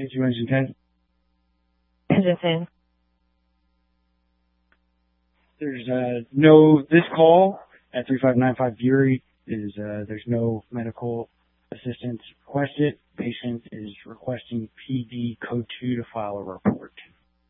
Into Engine 10. Engine 10. There's this call at 3595 Bury there's no medical assistance requested. Patient is requesting PD code 2 to file a report.